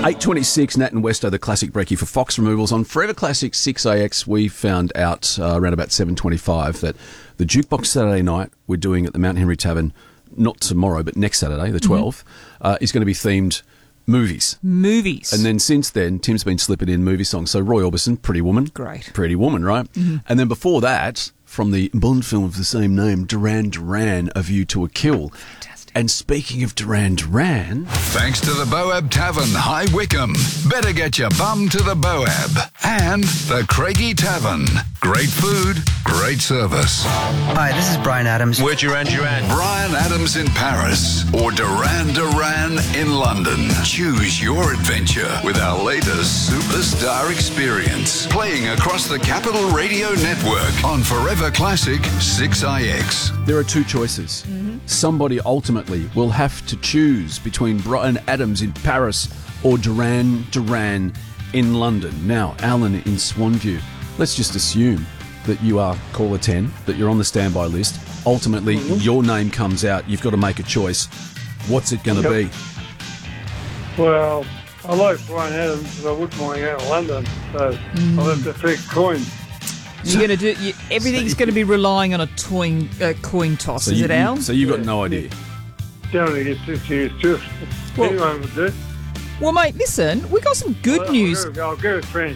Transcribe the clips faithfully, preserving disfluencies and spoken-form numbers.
eight twenty-six, Nat and Westo, the classic brekkie for Fox Removals. On Forever Classic six A X, we found out uh, around about seven twenty-five that the Jukebox Saturday night we're doing at the Mount Henry Tavern, not tomorrow, but next Saturday, the twelfth, mm-hmm. uh, is going to be themed movies. Movies. And then since then, Tim's been slipping in movie songs. So Roy Orbison, Pretty Woman. Great. Pretty Woman, right? Mm-hmm. And then before that, from the Bond film of the same name, Duran Duran, A View to a Kill. Fantastic. And speaking of Duran Duran... Thanks to the Boab Tavern, High Wycombe. Better get your bum to the Boab. And the Craigie Tavern. Great food, great service. Hi, this is Brian Adams. We're Duran Duran. Brian Adams in Paris or Duran Duran in London. Choose your adventure with our latest Superstar experience. Playing across the Capital Radio Network on Forever Classic six I X. There are two choices. Mm-hmm. Somebody ultimately will have to choose between Brian Adams in Paris or Duran Duran in London. Now, Alan in Swanview, let's just assume that you are caller ten, that you're on the standby list. Ultimately, mm-hmm. your name comes out. You've got to make a choice. What's it going to yep. be? Well, I like Brian Adams, but I wouldn't mind going to London, so mm. I'll have to flip coin. You're going to do you, everything's going to be relying on a toin, uh, coin toss, so is you, it, Al? So you've got yeah. no idea. Don't want to get too serious, just well, anyone would do. Well, mate, listen, we got some good well, news. I'll go, I'll go with France.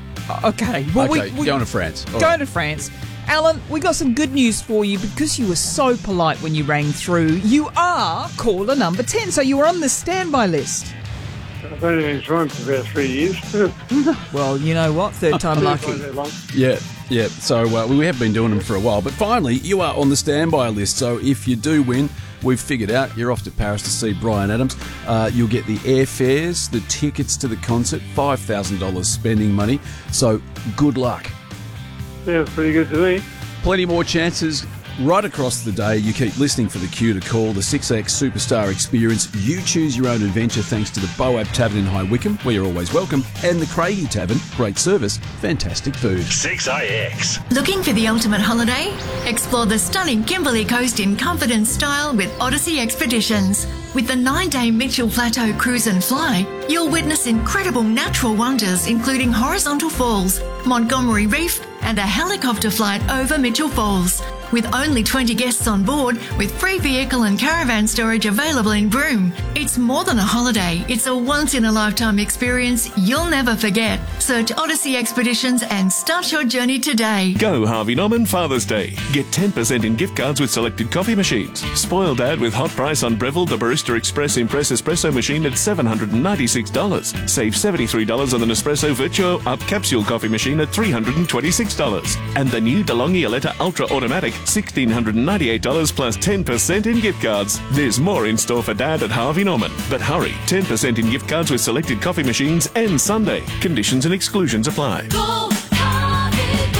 Okay, well, okay, we, we going to France. All going right. to France. Alan, we got some good news for you because you were so polite when you rang through. You are caller number ten, so you were on the standby list. I've only been trying for about three years. Well, you know what? Third time lucky. Yeah, yeah. So uh, we have been doing them for a while, but finally you are on the standby list. So if you do win, we've figured out you're off to Paris to see Brian Adams. Uh, you'll get the airfares, the tickets to the concert, five thousand dollars spending money. So good luck. Sounds pretty good to me. Plenty more chances right across the day. You keep listening for the cue to call the six X Superstar Experience. You choose your own adventure thanks to the Boab Tavern in High Wycombe, where you're always welcome, and the Craigie Tavern. Great service, fantastic food. six I X. Looking for the ultimate holiday? Explore the stunning Kimberley Coast in comfort and style with Odyssey Expeditions. With the nine-day Mitchell Plateau Cruise and Fly, you'll witness incredible natural wonders including horizontal falls, Montgomery Reef, and a helicopter flight over Mitchell Falls. With only twenty guests on board, with free vehicle and caravan storage available in Broome. It's more than a holiday, it's a once-in-a-lifetime experience you'll never forget. Search Odyssey Expeditions and start your journey today. Go Harvey Norman Father's Day. Get ten percent in gift cards with selected coffee machines. Spoil Dad with hot price on Breville the Barista Express Impress Espresso machine at seven hundred ninety-six dollars. Save seventy-three dollars on the Nespresso Virtuo Up Capsule coffee machine at three hundred twenty-six dollars. And the new DeLonghi Aletta Ultra Automatic, one thousand six hundred ninety-eight dollars plus ten percent in gift cards. There's more in store for Dad at Harvey Norman. But hurry, ten percent in gift cards with selected coffee machines and Sunday. Conditions and exclusions apply. Go, Harvey,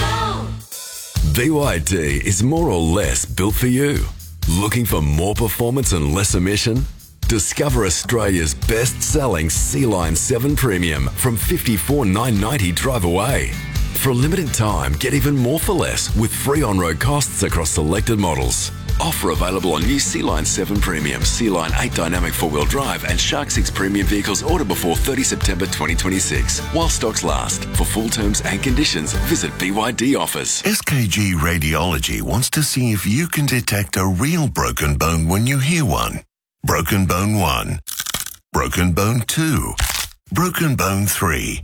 go. B Y D is more or less built for you. Looking for more performance and less emission? Discover Australia's best-selling C-Line seven Premium from fifty-four thousand nine hundred ninety dollars drive away. For a limited time, get even more for less with free on-road costs across selected models. Offer available on new C-Line seven Premium, C-Line eight Dynamic four-wheel drive and Shark six Premium vehicles ordered before thirtieth September twenty twenty-six. While stocks last. For full terms and conditions, visit B Y D Offers. S K G Radiology wants to see if you can detect a real broken bone when you hear one. Broken bone one. Broken bone two. Broken bone three.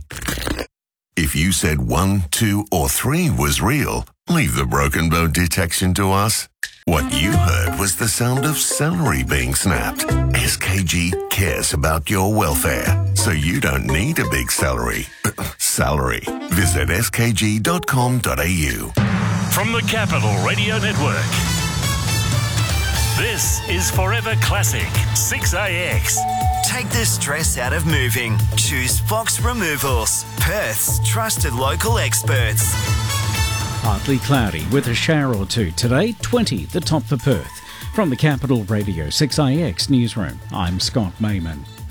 If you said one, two, or three was real, leave the broken bone detection to us. What you heard was the sound of celery being snapped. S K G cares about your welfare, so you don't need a big celery. Salary. Visit s k g dot com dot a u. From the Capital Radio Network, this is Forever Classic six A X. Take the stress out of moving. Choose Fox Removals, Perth's trusted local experts. Partly cloudy with a shower or two today, twenty the top for Perth. From the Capital Radio six A X newsroom, I'm Scott Mayman.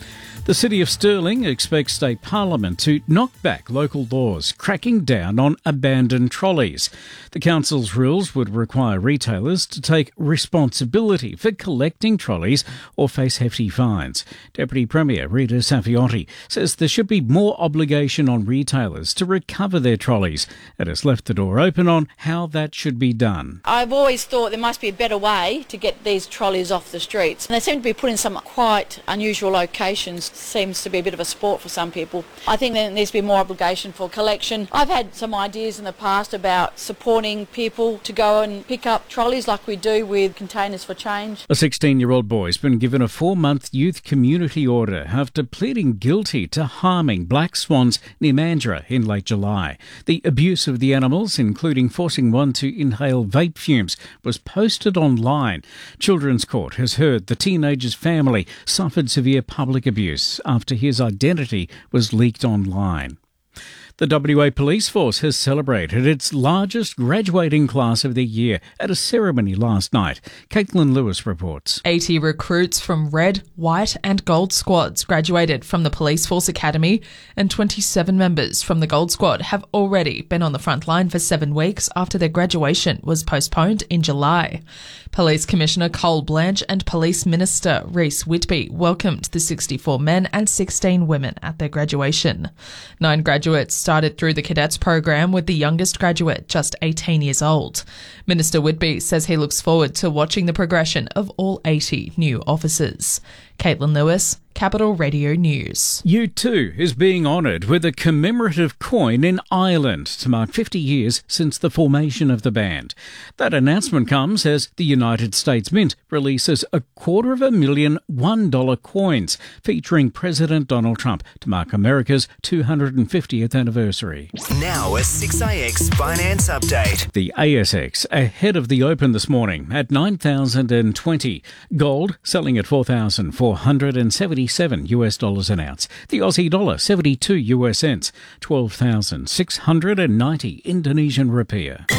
The City of Stirling expects State Parliament to knock back local laws cracking down on abandoned trolleys. The council's rules would require retailers to take responsibility for collecting trolleys or face hefty fines. Deputy Premier Rita Safiotti says there should be more obligation on retailers to recover their trolleys and has left the door open on how that should be done. I've always thought there must be a better way to get these trolleys off the streets. And they seem to be put in some quite unusual locations. Seems to be a bit of a sport for some people. I think there needs to be more obligation for collection. I've had some ideas in the past about supporting people to go and pick up trolleys like we do with Containers for Change. A sixteen-year-old boy has been given a four-month youth community order after pleading guilty to harming black swans near Mandurah in late July. The abuse of the animals, including forcing one to inhale vape fumes, was posted online. Children's Court has heard the teenager's family suffered severe public abuse after his identity was leaked online. The W A Police Force has celebrated its largest graduating class of the year at a ceremony last night. Caitlin Lewis reports. eighty recruits from Red, White and Gold squads graduated from the Police Force Academy, and twenty-seven members from the Gold Squad have already been on the front line for seven weeks after their graduation was postponed in July. Police Commissioner Cole Blanche and Police Minister Reece Whitby welcomed the sixty-four men and sixteen women at their graduation. Nine graduates started through the cadets program, with the youngest graduate just eighteen years old. Minister Whitby says he looks forward to watching the progression of all eighty new officers. Caitlin Lewis, Capital Radio News. U two is being honoured with a commemorative coin in Ireland to mark fifty years since the formation of the band. That announcement comes as the United States Mint releases a quarter of a million one dollar coins featuring President Donald Trump to mark America's two hundred fiftieth anniversary. Now a six A X finance update. The A S X ahead of the open this morning at nine thousand twenty. Gold selling at four thousand four hundred seventy-seven US dollars an ounce. The Aussie dollar seventy-two US cents. twelve thousand six hundred ninety Indonesian rupiah.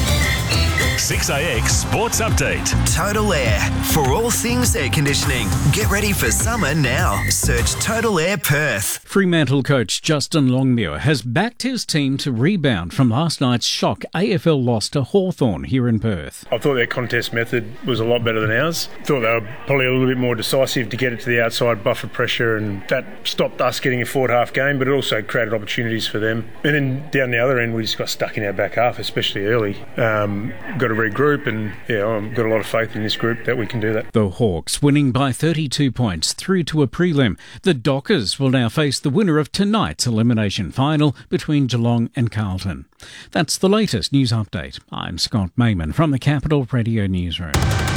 six A X Sports Update. Total Air. For all things air conditioning. Get ready for summer now. Search Total Air Perth. Fremantle coach Justin Longmuir has backed his team to rebound from last night's shock A F L loss to Hawthorn here in Perth. I thought their contest method was a lot better than ours. Thought they were probably a little bit more decisive to get it to the outside, buffer pressure, and that stopped us getting a forward half game, but it also created opportunities for them. And then down the other end, we just got stuck in our back half, especially early. Um, got to regroup, and yeah, I've got a lot of faith in this group that we can do that. The Hawks winning by thirty-two points through to a prelim. The Dockers will now face the winner of tonight's elimination final between Geelong and Carlton. That's the latest news update. I'm Scott Mayman from the Capital Radio Newsroom.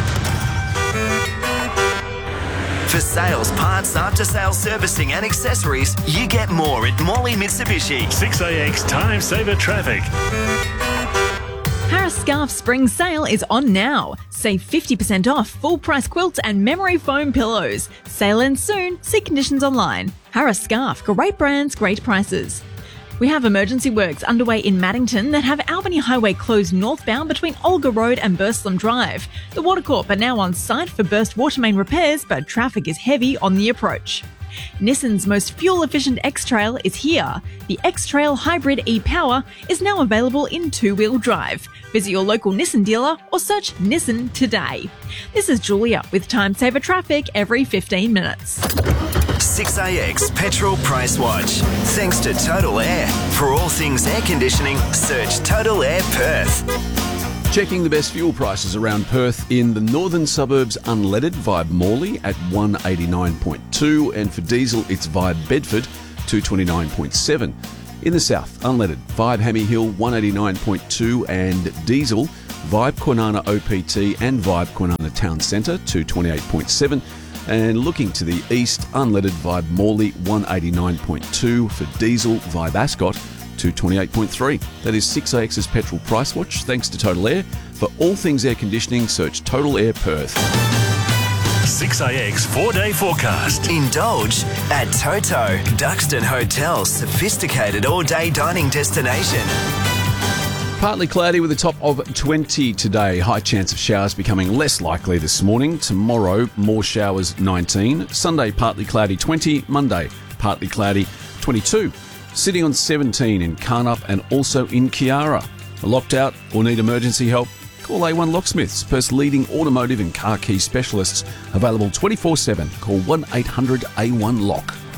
For sales, parts, after-sales servicing and accessories, you get more at Morley Mitsubishi. six A X Time Saver Traffic. Harris Scarf Spring Sale is on now. Save fifty percent off full-price quilts and memory foam pillows. Sale ends soon. See conditions online. Harris Scarf. Great brands, great prices. We have emergency works underway in Maddington that have Albany Highway closed northbound between Olga Road and Burslem Drive. The Watercorp are now on site for burst water main repairs, but traffic is heavy on the approach. Nissan's most fuel-efficient X-Trail is here. The X-Trail Hybrid e-Power is now available in two-wheel drive. Visit your local Nissan dealer or search Nissan today. This is Julia with Time Saver Traffic every fifteen minutes. six A X Petrol Price Watch. Thanks to Total Air. For all things air conditioning, search Total Air Perth. Checking the best fuel prices around Perth in the northern suburbs, unleaded Vibe Morley at one eighty-nine point two, and for diesel it's Vibe Bedford two twenty-nine point seven. In the south, unleaded Vibe Hammy Hill one eighty-nine point two, and diesel Vibe Kwinana O P T and Vibe Kwinana Town Centre two twenty-eight point seven. And looking to the east, unleaded Vibe Morley one eighty-nine point two, for diesel Vibe Ascot two twenty-eight point three. That is six A X's Petrol Price Watch, thanks to Total Air. For all things air conditioning, search Total Air Perth. six A X four-day forecast. Indulge at Toto, Duxton Hotel's sophisticated all-day dining destination. Partly cloudy with a top of twenty today. High chance of showers becoming less likely this morning. Tomorrow, more showers, nineteen. Sunday, partly cloudy, twenty. Monday, partly cloudy, twenty-two. Sitting on seventeen in Carnup and also in Kiara. Locked out or need emergency help? Call A one Locksmiths, Perth's leading automotive and car key specialists. Available twenty-four seven. Call one eight hundred A one Lock.